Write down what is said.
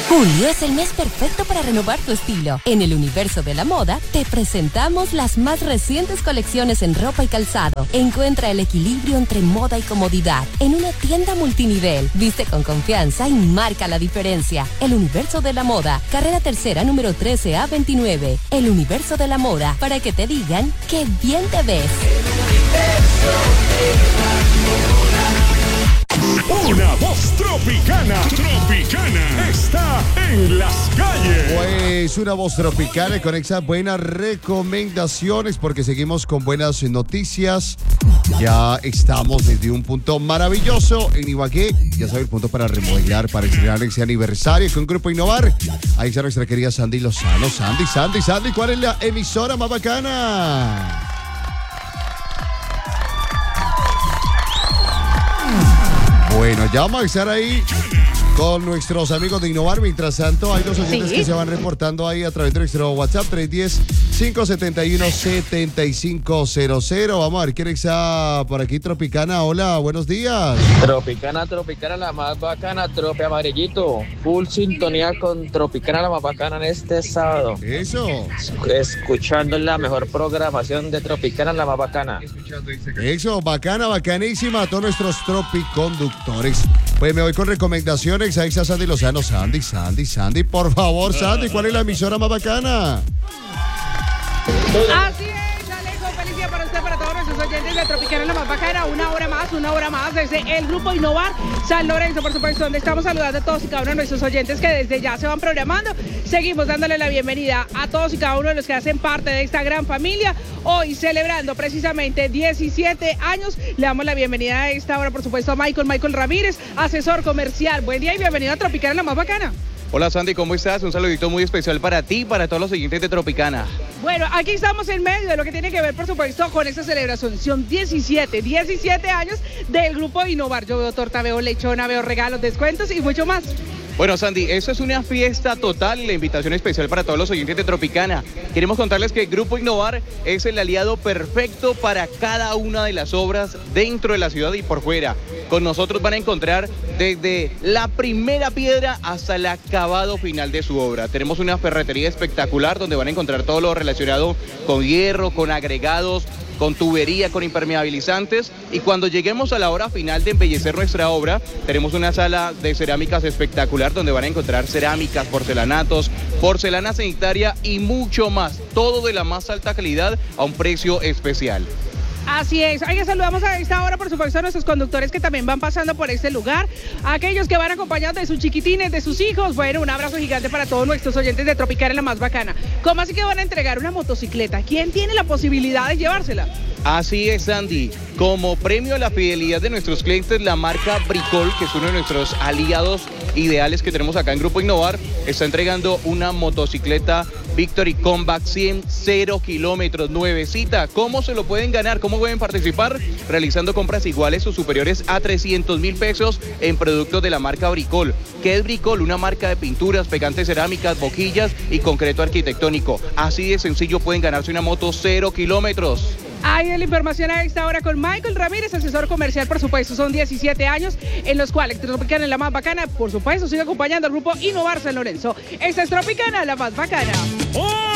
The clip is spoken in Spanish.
Julio es el mes perfecto para renovar tu estilo. En el universo de la moda, te presentamos las más recientes colecciones en ropa y calzado. Encuentra el equilibrio entre moda y comodidad en una tienda multinivel. Viste con confianza y marca la diferencia. El universo de la moda, carrera tercera, número 13A29. El universo de la moda, para que te digan qué bien te ves. Una voz tropicana está en las calles. Pues una voz tropicana con esas buenas recomendaciones, porque seguimos con buenas noticias. Ya estamos desde un punto maravilloso en Ibagué. Ya sabe, el punto para remodelar, para estrenar ese aniversario con Grupo Innovar. Ahí está nuestra querida Sandy Lozano. Sandy, ¿cuál es la emisora más bacana? Bueno, ya vamos a estar ahí con nuestros amigos de Innovar. Mientras tanto, hay dos oyentes que se van reportando ahí a través de nuestro WhatsApp, 310-571-7500. Vamos a ver quién está por aquí, Tropicana. Hola, buenos días. Tropicana, la más bacana, Trope Amarillito. Full sintonía con Tropicana, la más bacana en este sábado. Eso. Escuchando la mejor programación de Tropicana, la más bacana. Eso, bacanísima a todos nuestros tropiconductores. Pues me voy con recomendaciones. Ahí está Sandy Lozano. Sandy, por favor, Sandy, ¿cuál es la emisora más bacana? Así es, Alejo, feliz día para usted, para todos nuestros oyentes de Tropicana, la más bacana. Una hora más desde el Grupo Innovar San Lorenzo, por supuesto, donde estamos saludando a todos y cada uno de nuestros oyentes que desde ya se van programando. Seguimos dándole la bienvenida a todos y cada uno de los que hacen parte de esta gran familia. Hoy celebrando precisamente 17 años, le damos la bienvenida a esta hora, por supuesto, a Michael Ramírez, asesor comercial. Buen día y bienvenido a Tropicana, la más bacana. Hola Sandy, ¿cómo estás? Un saludito muy especial para ti y para todos los oyentes de Tropicana. Bueno, aquí estamos en medio de lo que tiene que ver, por supuesto, con esta celebración. Son 17 años del Grupo Innovar. Yo veo torta, veo lechona, veo regalos, descuentos y mucho más. Bueno, Sandy, eso es una fiesta total y la invitación especial para todos los oyentes de Tropicana. Queremos contarles que Grupo Innovar es el aliado perfecto para cada una de las obras dentro de la ciudad y por fuera. Con nosotros van a encontrar desde la primera piedra hasta el acabado final de su obra. Tenemos una ferretería espectacular donde van a encontrar todo lo relacionado con hierro, con agregados, con tubería, con impermeabilizantes, y cuando lleguemos a la hora final de embellecer nuestra obra, tenemos una sala de cerámicas espectacular donde van a encontrar cerámicas, porcelanatos, porcelana sanitaria y mucho más, todo de la más alta calidad a un precio especial. Así es, ahí saludamos a esta hora, por supuesto, a nuestros conductores que también van pasando por este lugar, a aquellos que van acompañados de sus chiquitines, de sus hijos. Bueno, un abrazo gigante para todos nuestros oyentes de Tropicana, la más bacana. ¿Cómo así que van a entregar una motocicleta? ¿Quién tiene la posibilidad de llevársela? Así es, Sandy. Como premio a la fidelidad de nuestros clientes, la marca Bricol, que es uno de nuestros aliados ideales que tenemos acá en Grupo Innovar, está entregando una motocicleta Victory Combat 100, 0 kilómetros, nuevecita. ¿Cómo se lo pueden ganar? ¿Cómo pueden participar? Realizando compras iguales o superiores a 300,000 pesos en productos de la marca Bricol. ¿Qué es Bricol? Una marca de pinturas, pegantes cerámicas, boquillas y concreto arquitectónico. Así de sencillo pueden ganarse una moto 0 kilómetros. Ahí es la información a esta hora con Michael Ramírez, asesor comercial, por supuesto. Son 17 años en los cuales Tropicana, la más bacana, por supuesto, sigue acompañando al Grupo Innovar San Lorenzo. Esta es Tropicana, la más bacana.